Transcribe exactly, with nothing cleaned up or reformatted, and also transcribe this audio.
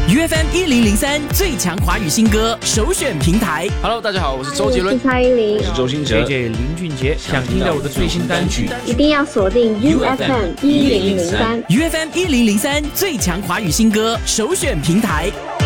U F M 一零零三最强华语新歌首选平台。 Hello， 大家好，我是周杰伦， 我是蔡依林， 我是周兴哲 ，J J 林俊杰。想听到我的最新单曲， 一定要锁定 U F M 一零零三 U F M 一零零三最强华语新歌首选平台。